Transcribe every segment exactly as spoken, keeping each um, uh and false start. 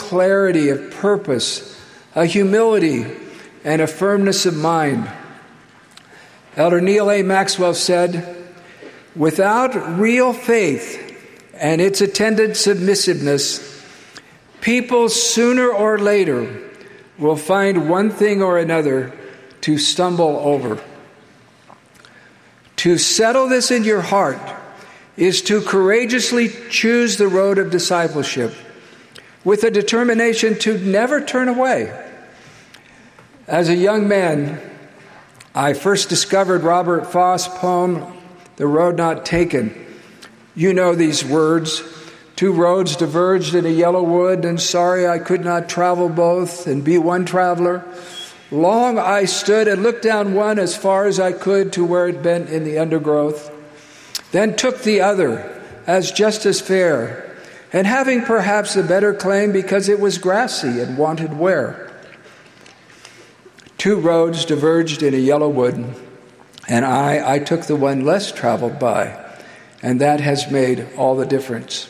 clarity of purpose, a humility, and a firmness of mind. Elder Neal A. Maxwell said, "Without real faith and its attendant submissiveness, people sooner or later will find one thing or another to stumble over." To settle this in your heart is to courageously choose the road of discipleship with a determination to never turn away. As a young man, I first discovered Robert Frost's poem, "The Road Not Taken." You know these words. "Two roads diverged in a yellow wood, and sorry I could not travel both and be one traveler. Long I stood and looked down one as far as I could to where it bent in the undergrowth. Then took the other as just as fair, and having perhaps a better claim because it was grassy and wanted wear. Two roads diverged in a yellow wood, and I, I took the one less traveled by, and that has made all the difference."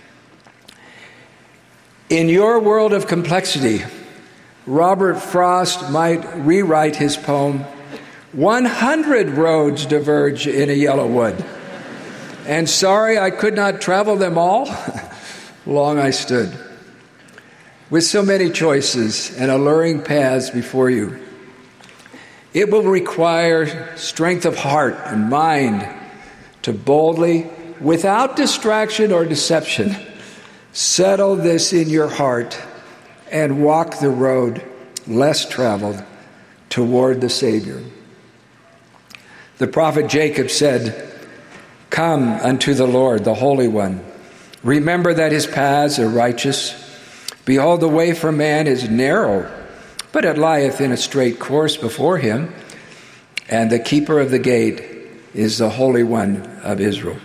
In your world of complexity, Robert Frost might rewrite his poem, "One hundred roads diverge in a yellow wood, and sorry I could not travel them all. Long I stood." With so many choices and alluring paths before you, it will require strength of heart and mind to boldly, without distraction or deception, settle this in your heart and walk the road less traveled toward the Savior. The prophet Jacob said, "Come unto the Lord, the Holy One. Remember that his paths are righteous. Behold, the way for man is narrow, but it lieth in a straight course before him, and the keeper of the gate is the Holy One of Israel."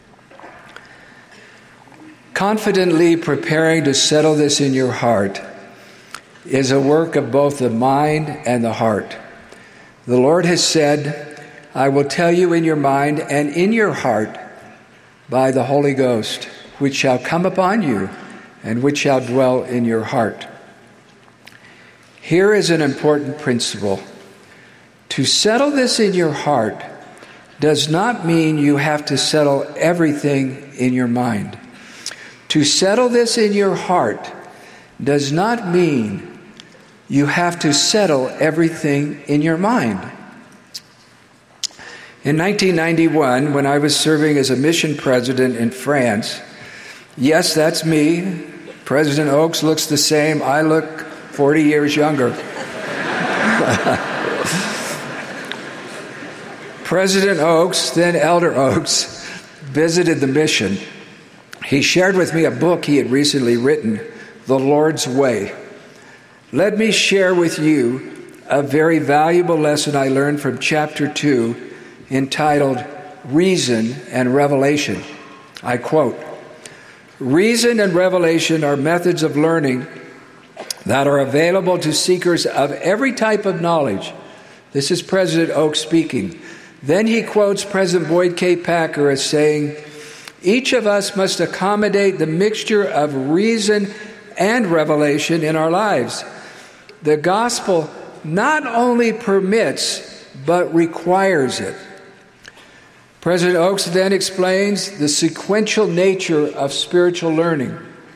Confidently preparing to settle this in your heart is a work of both the mind and the heart. The Lord has said, "I will tell you in your mind and in your heart by the Holy Ghost, which shall come upon you and which shall dwell in your heart." Here is an important principle. To settle this in your heart does not mean you have to settle everything in your mind. To settle this in your heart does not mean you have to settle everything in your mind. In nineteen ninety-one, when I was serving as a mission president in France, yes, that's me. President Oaks looks the same. I look forty years younger. President Oaks, then Elder Oaks, visited the mission. He shared with me a book he had recently written, The Lord's Way. Let me share with you a very valuable lesson I learned from chapter two, entitled Reason and Revelation. I quote, "Reason and revelation are methods of learning that are available to seekers of every type of knowledge." This is President Oaks speaking. Then he quotes President Boyd K. Packer as saying, "Each of us must accommodate the mixture of reason and revelation in our lives. The gospel not only permits, but requires it." President Oaks then explains the sequential nature of spiritual learning.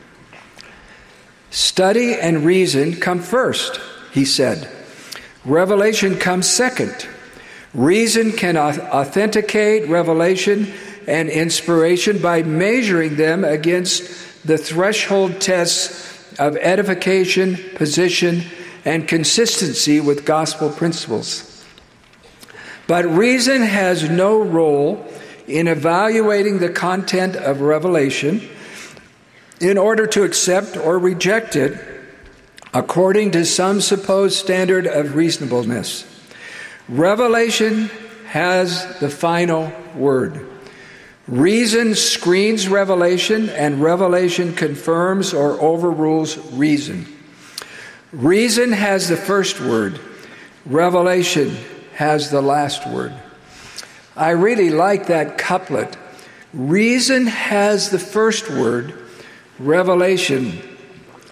"Study and reason come first," he said. "Revelation comes second. Reason can authenticate revelation and inspiration by measuring them against the threshold tests of edification, position, and consistency with gospel principles. But reason has no role in evaluating the content of revelation in order to accept or reject it according to some supposed standard of reasonableness. Revelation has the final word. Reason screens revelation, and revelation confirms or overrules reason. Reason has the first word. Revelation has the last word. I really like that couplet. Reason has the first word. Revelation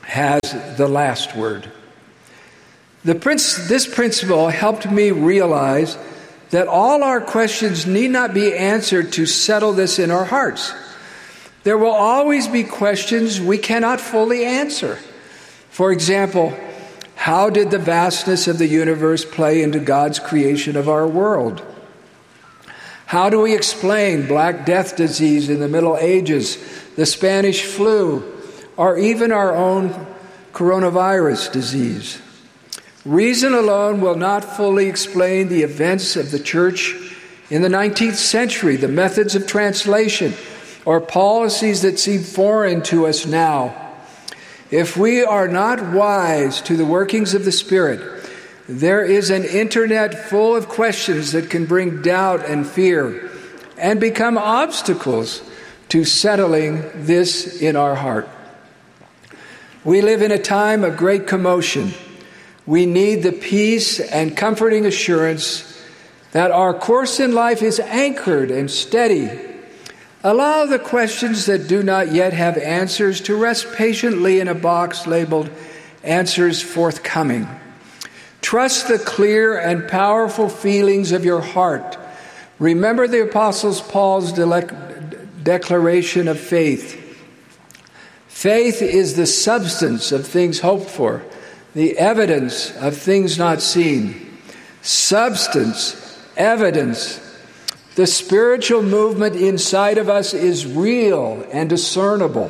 has the last word. The princ- this principle helped me realize that all our questions need not be answered to settle this in our hearts. There will always be questions we cannot fully answer. For example, how did the vastness of the universe play into God's creation of our world? How do we explain Black Death disease in the Middle Ages, the Spanish flu, or even our own coronavirus disease? Reason alone will not fully explain the events of the church in the nineteenth century, the methods of translation, or policies that seem foreign to us now. If we are not wise to the workings of the Spirit, there is an internet full of questions that can bring doubt and fear and become obstacles to settling this in our heart. We live in a time of great commotion. We need the peace and comforting assurance that our course in life is anchored and steady. Allow the questions that do not yet have answers to rest patiently in a box labeled Answers Forthcoming. Trust the clear and powerful feelings of your heart. Remember the Apostle Paul's de- declaration of faith. Faith is the substance of things hoped for, the evidence of things not seen. Substance, evidence. The spiritual movement inside of us is real and discernible.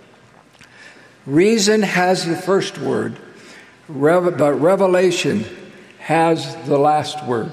Reason has the first word, but revelation has the last word.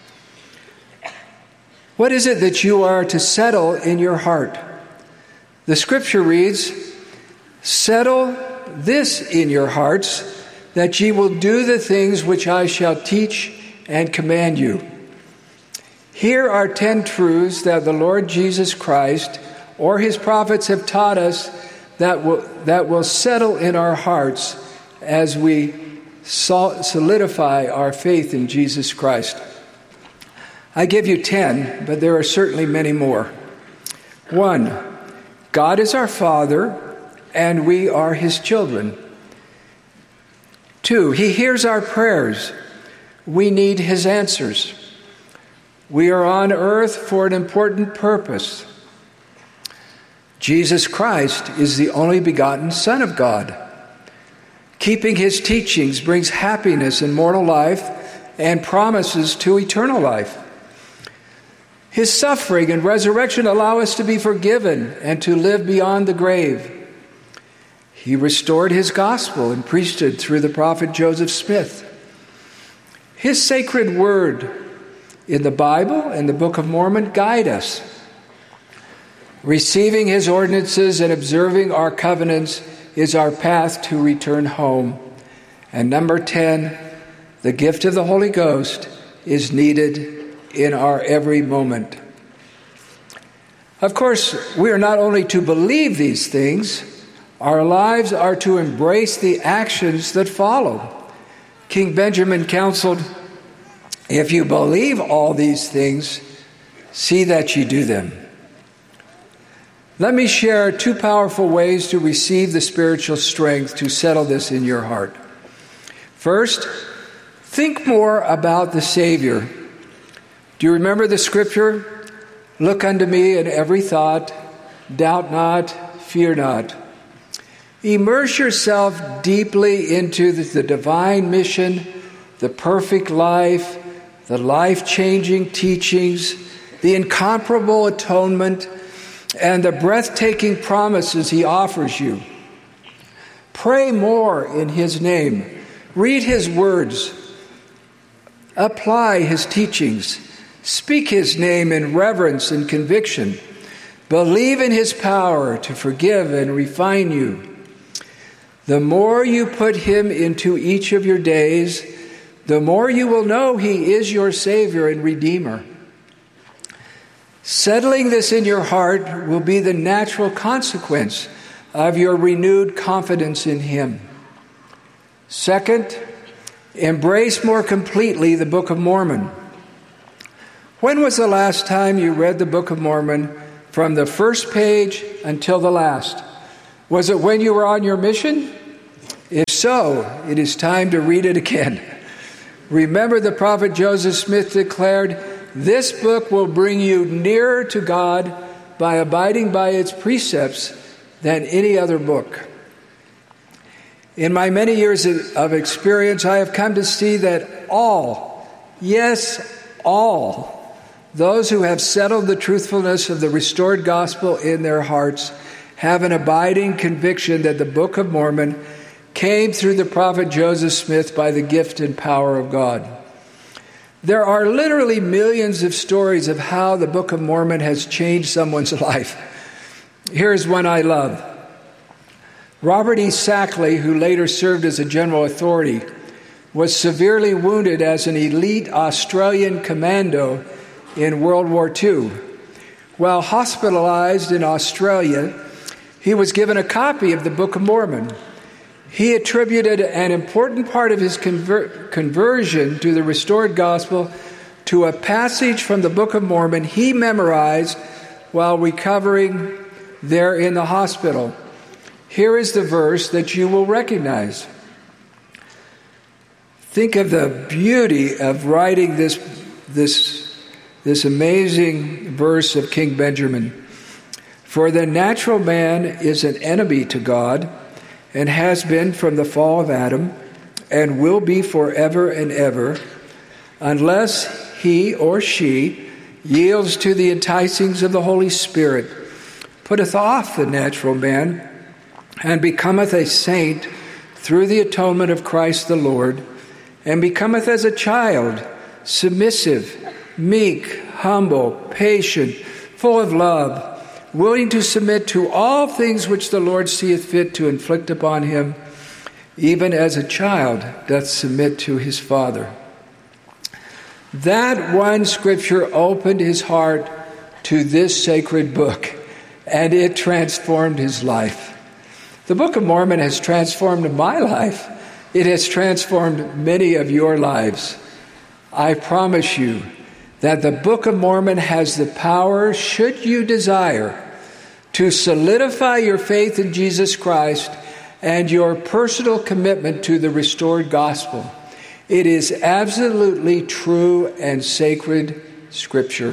What is it that you are to settle in your heart? The scripture reads, "Settle this in your hearts, that ye will do the things which I shall teach and command you." Here are ten truths that the Lord Jesus Christ or his prophets have taught us that will, that will settle in our hearts as we solidify our faith in Jesus Christ. I give you ten, but there are certainly many more. One, God is our Father, and we are his children. Two, he hears our prayers. We need his answers. We are on earth for an important purpose. Jesus Christ is the only begotten Son of God. Keeping his teachings brings happiness in mortal life and promises to eternal life. His suffering and resurrection allow us to be forgiven and to live beyond the grave. He restored his gospel and priesthood through the prophet Joseph Smith. His sacred word in the Bible and the Book of Mormon guide us. Receiving his ordinances and observing our covenants is our path to return home. And number ten, the gift of the Holy Ghost is needed in our every moment. Of course, we are not only to believe these things, our lives are to embrace the actions that follow. King Benjamin counseled, "If you believe all these things, see that you do them." Let me share two powerful ways to receive the spiritual strength to settle this in your heart. First, think more about the Savior. Do you remember the scripture? "Look unto me in every thought, doubt not, fear not." Immerse yourself deeply into the, the divine mission, the perfect life, the life-changing teachings, the incomparable atonement, and the breathtaking promises he offers you. Pray more in his name. Read his words. Apply his teachings. Speak his name in reverence and conviction. Believe in his power to forgive and refine you. The more you put him into each of your days, the more you will know he is your Savior and Redeemer. Settling this in your heart will be the natural consequence of your renewed confidence in him. Second, embrace more completely the Book of Mormon. When was the last time you read the Book of Mormon from the first page until the last? Was it when you were on your mission? If so, it is time to read it again. Remember, the prophet Joseph Smith declared, "This book will bring you nearer to God by abiding by its precepts than any other book." In my many years of experience, I have come to see that all, yes, all, those who have settled the truthfulness of the restored gospel in their hearts have an abiding conviction that the Book of Mormon came through the prophet Joseph Smith by the gift and power of God. There are literally millions of stories of how the Book of Mormon has changed someone's life. Here's one I love. Robert E. Sackley, who later served as a general authority, was severely wounded as an elite Australian commando in World War Two. While hospitalized in Australia, he was given a copy of the Book of Mormon. He attributed an important part of his conver- conversion to the restored gospel to a passage from the Book of Mormon he memorized while recovering there in the hospital. Here is the verse that you will recognize. Think of the beauty of writing this, this, this amazing verse of King Benjamin. "For the natural man is an enemy to God, and has been from the fall of Adam, and will be forever and ever, unless he or she yields to the enticings of the Holy Spirit, putteth off the natural man, and becometh a saint through the atonement of Christ the Lord, and becometh as a child, submissive, meek, humble, patient, full of love, willing to submit to all things which the Lord seeth fit to inflict upon him, even as a child doth submit to his father." That one scripture opened his heart to this sacred book, and it transformed his life. The Book of Mormon has transformed my life. It has transformed many of your lives. I promise you that the Book of Mormon has the power, should you desire, to solidify your faith in Jesus Christ and your personal commitment to the restored gospel. It is absolutely true and sacred scripture.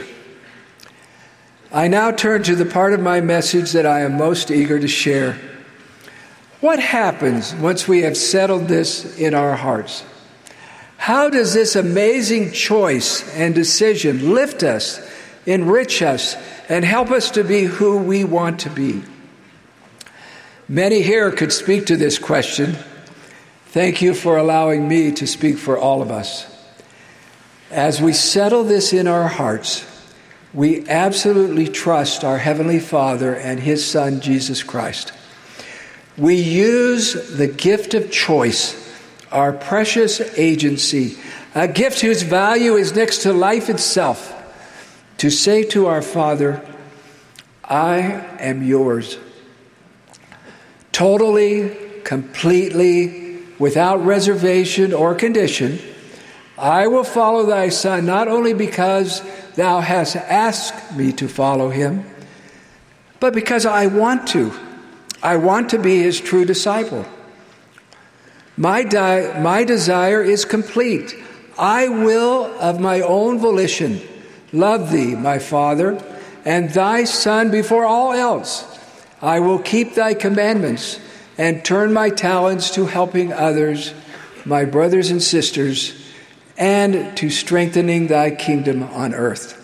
I now turn to the part of my message that I am most eager to share. What happens once we have settled this in our hearts? How does this amazing choice and decision lift us, enrich us, and help us to be who we want to be? Many here could speak to this question. Thank you for allowing me to speak for all of us. As we settle this in our hearts, we absolutely trust our Heavenly Father and His Son, Jesus Christ. We use the gift of choice, our precious agency, a gift whose value is next to life itself, to say to our Father, "I am yours." Totally, completely, without reservation or condition, I will follow thy Son, not only because thou hast asked me to follow him, but because I want to. I want to be his true disciple. My, di- my desire is complete. I will, of my own volition, love thee, my Father, and thy Son before all else. I will keep thy commandments and turn my talents to helping others, my brothers and sisters, and to strengthening thy kingdom on earth.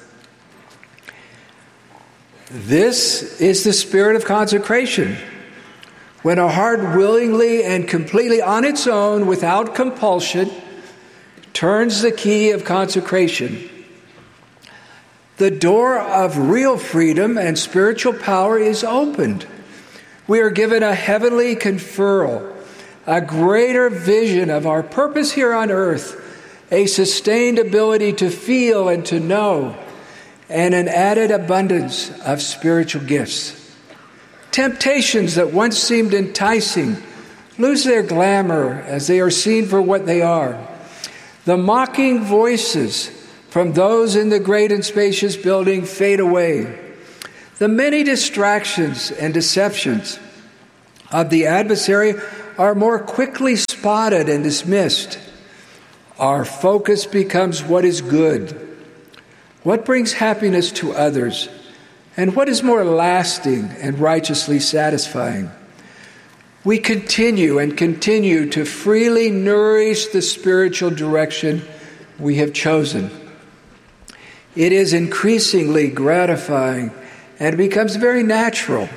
This is the spirit of consecration. When a heart willingly and completely on its own, without compulsion, turns the key of consecration, the door of real freedom and spiritual power is opened. We are given a heavenly conferral, a greater vision of our purpose here on earth, a sustained ability to feel and to know, and an added abundance of spiritual gifts. Temptations that once seemed enticing lose their glamour as they are seen for what they are. The mocking voices from those in the great and spacious building fade away. The many distractions and deceptions of the adversary are more quickly spotted and dismissed. Our focus becomes what is good, what brings happiness to others, and what is more lasting and righteously satisfying. We continue and continue to freely nourish the spiritual direction we have chosen. It is increasingly gratifying and becomes very natural.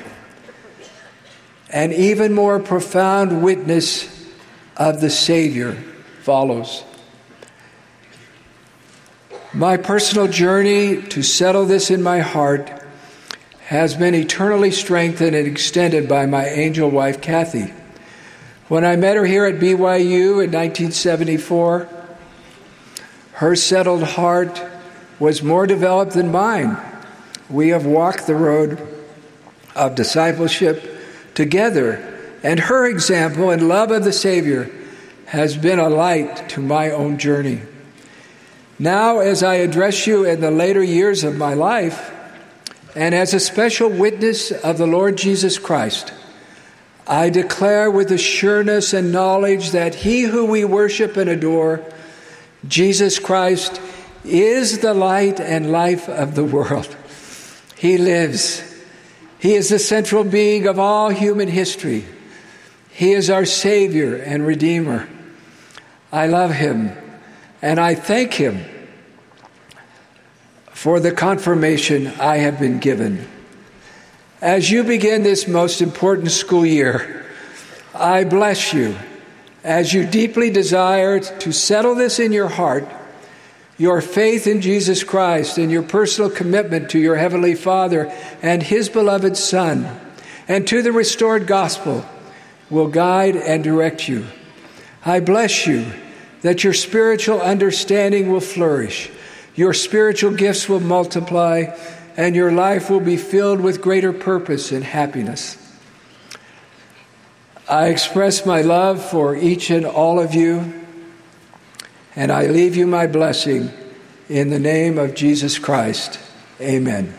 An even more profound witness of the Savior follows. My personal journey to settle this in my heart has been eternally strengthened and extended by my angel wife, Kathy. When I met her here at B Y U in nineteen seventy-four, her settled heart was more developed than mine. We have walked the road of discipleship together, and her example and love of the Savior has been a light to my own journey. Now, as I address you in the later years of my life, and as a special witness of the Lord Jesus Christ, I declare with assurance and knowledge that He who we worship and adore, Jesus Christ, is the light and life of the world. He lives. He is the central being of all human history. He is our Savior and Redeemer. I love Him, and I thank Him for the confirmation I have been given. As you begin this most important school year, I bless you as you deeply desire to settle this in your heart. Your faith in Jesus Christ and your personal commitment to your Heavenly Father and His beloved Son and to the restored gospel will guide and direct you. I bless you that your spiritual understanding will flourish, your spiritual gifts will multiply, and your life will be filled with greater purpose and happiness. I express my love for each and all of you, and I leave you my blessing in the name of Jesus Christ. Amen.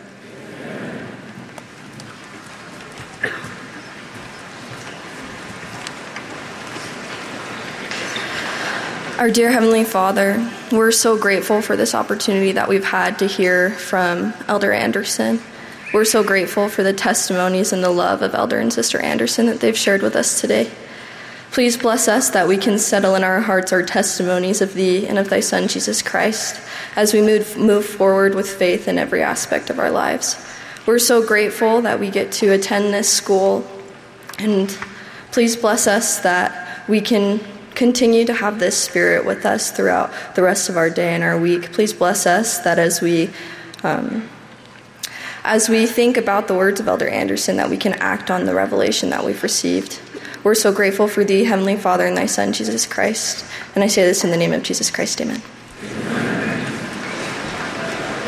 Our dear Heavenly Father, we're so grateful for this opportunity that we've had to hear from Elder Anderson. We're so grateful for the testimonies and the love of Elder and Sister Anderson that they've shared with us today. Please bless us that we can settle in our hearts our testimonies of Thee and of Thy Son, Jesus Christ, as we move, move forward with faith in every aspect of our lives. We're so grateful that we get to attend this school, and please bless us that we can continue to have this Spirit with us throughout the rest of our day and our week. Please bless us that as we um, as we think about the words of Elder Anderson, that we can act on the revelation that we've received. We're so grateful for Thee, Heavenly Father, and Thy Son, Jesus Christ. And I say this in the name of Jesus Christ. Amen.